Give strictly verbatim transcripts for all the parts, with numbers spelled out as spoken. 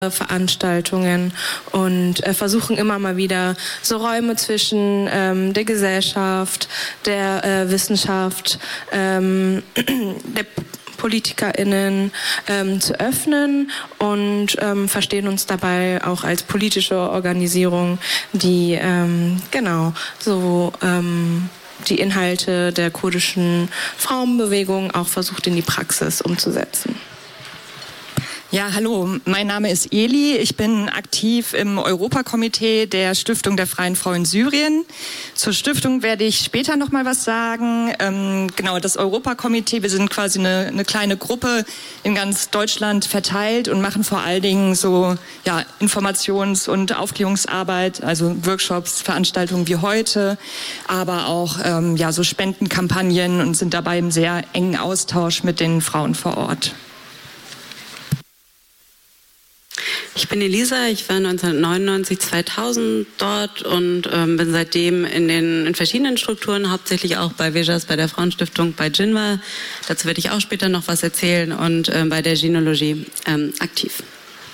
Veranstaltungen und äh, versuchen immer mal wieder so Räume zwischen ähm, der Gesellschaft, der äh, Wissenschaft, ähm, der PolitikerInnen ähm, zu öffnen und ähm, verstehen uns dabei auch als politische Organisierung, die ähm, genau so ähm, die Inhalte der kurdischen Frauenbewegung auch versucht in die Praxis umzusetzen. Ja, hallo, mein Name ist Eli. Ich bin aktiv im Europakomitee der Stiftung der Freien Frau in Syrien. Zur Stiftung werde ich später noch mal was sagen. Ähm, genau, das Europakomitee, wir sind quasi eine, eine kleine Gruppe in ganz Deutschland verteilt und machen vor allen Dingen so ja, Informations- und Aufklärungsarbeit, also Workshops, Veranstaltungen wie heute, aber auch ähm, ja, so Spendenkampagnen und sind dabei im sehr engen Austausch mit den Frauen vor Ort. Ich bin Elisa, ich war neunzehnhundertneunundneunzig, zweitausend dort und ähm, bin seitdem in den in verschiedenen Strukturen, hauptsächlich auch bei Vejas, bei der Frauenstiftung, bei Jinwa, dazu werde ich auch später noch was erzählen, und ähm, bei der Gynäkologie ähm, aktiv.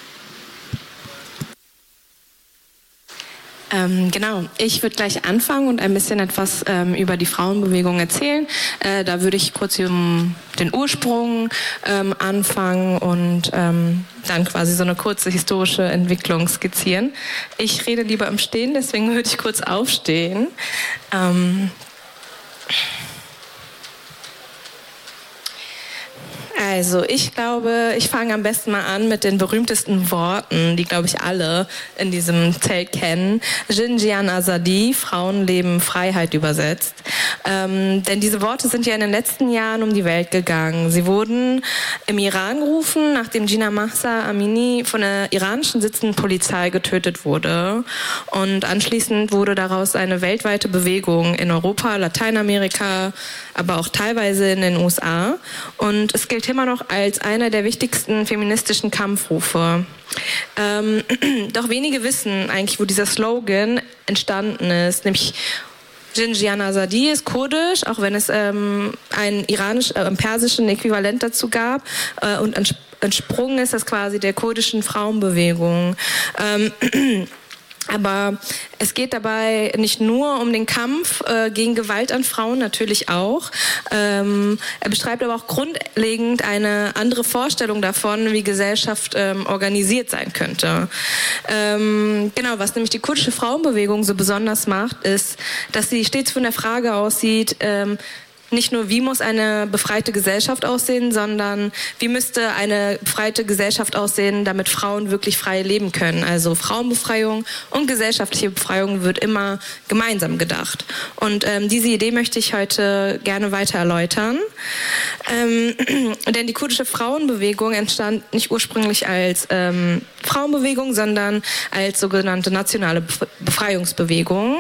Ähm, genau, ich würde gleich anfangen und ein bisschen etwas ähm, über die Frauenbewegung erzählen. Äh, da würde ich kurz um den Ursprung ähm, anfangen und ähm, dann quasi so eine kurze historische Entwicklung skizzieren. Ich rede lieber im Stehen, deswegen würde ich kurz aufstehen. Ähm Also ich glaube, ich fange am besten mal an mit den berühmtesten Worten, die, glaube ich, alle in diesem Zelt kennen. Jinjian Azadi, Frauenleben, Freiheit übersetzt. Ähm, denn diese Worte sind ja in den letzten Jahren um die Welt gegangen. Sie wurden im Iran gerufen, nachdem Jina Mahsa Amini von der iranischen sitzenden Polizei getötet wurde. Und anschließend wurde daraus eine weltweite Bewegung in Europa, Lateinamerika, aber auch teilweise in den U S A. Und es gilt immer noch als einer der wichtigsten feministischen Kampfrufe. Ähm, doch wenige wissen eigentlich, wo dieser Slogan entstanden ist, nämlich Jinjian Azadi ist kurdisch, auch wenn es ähm, einen iranisch, äh, persischen Äquivalent dazu gab, äh, und entsprungen ist das quasi der kurdischen Frauenbewegung. Ähm, Aber es geht dabei nicht nur um den Kampf äh, gegen Gewalt an Frauen, natürlich auch. Ähm, er beschreibt aber auch grundlegend eine andere Vorstellung davon, wie Gesellschaft ähm, organisiert sein könnte. Ähm, genau, was nämlich die kurdische Frauenbewegung so besonders macht, ist, dass sie stets von der Frage aussieht, ähm, nicht nur, wie muss eine befreite Gesellschaft aussehen, sondern wie müsste eine befreite Gesellschaft aussehen, damit Frauen wirklich frei leben können. Also Frauenbefreiung und gesellschaftliche Befreiung wird immer gemeinsam gedacht. Und ähm, diese Idee möchte ich heute gerne weiter erläutern. Ähm, denn die kurdische Frauenbewegung entstand nicht ursprünglich als ähm, Frauenbewegung, sondern als sogenannte nationale Befreiungsbewegung.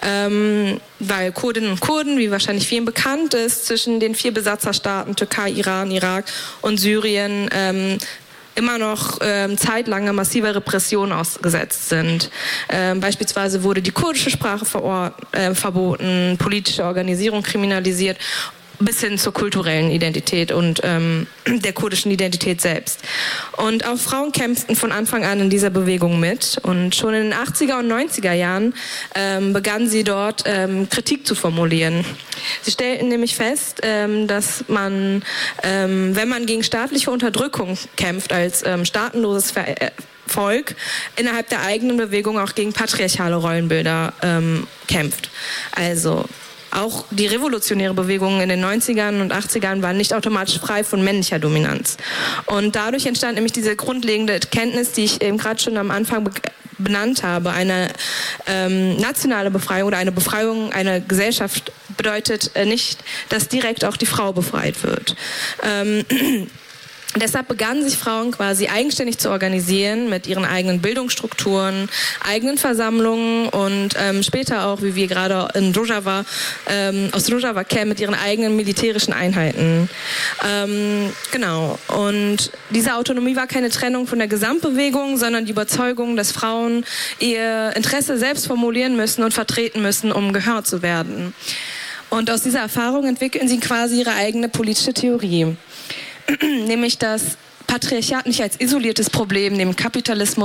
Ähm, weil Kurdinnen und Kurden, wie wahrscheinlich vielen bekannt ist, zwischen den vier Besatzerstaaten Türkei, Iran, Irak und Syrien ähm, immer noch ähm, zeitlange massiver Repression ausgesetzt sind. Ähm, beispielsweise wurde die kurdische Sprache verort, äh, verboten, politische Organisierung kriminalisiert, bis hin zur kulturellen Identität und ähm, der kurdischen Identität selbst. Und auch Frauen kämpften von Anfang an in dieser Bewegung mit. Und schon in den achtziger und neunziger Jahren ähm, begannen sie dort ähm, Kritik zu formulieren. Sie stellten nämlich fest, ähm, dass man, ähm, wenn man gegen staatliche Unterdrückung kämpft als ähm, staatenloses Ver äh, Volk, innerhalb der eigenen Bewegung auch gegen patriarchale Rollenbilder ähm, kämpft. Also auch die revolutionäre Bewegung in den neunzigern und achtzigern waren nicht automatisch frei von männlicher Dominanz. Und dadurch entstand nämlich diese grundlegende Erkenntnis, die ich eben gerade schon am Anfang be benannt habe. Eine ähm, nationale Befreiung oder eine Befreiung einer Gesellschaft bedeutet äh, nicht, dass direkt auch die Frau befreit wird. Ähm, Deshalb begannen sich Frauen quasi eigenständig zu organisieren mit ihren eigenen Bildungsstrukturen, eigenen Versammlungen und ähm, später auch, wie wir gerade in Rojava, ähm, aus Rojava kennen, mit ihren eigenen militärischen Einheiten. Ähm, genau. Und diese Autonomie war keine Trennung von der Gesamtbewegung, sondern die Überzeugung, dass Frauen ihr Interesse selbst formulieren müssen und vertreten müssen, um gehört zu werden. Und aus dieser Erfahrung entwickeln sie quasi ihre eigene politische Theorie. Nämlich, dass Patriarchat nicht als isoliertes Problem neben Kapitalismus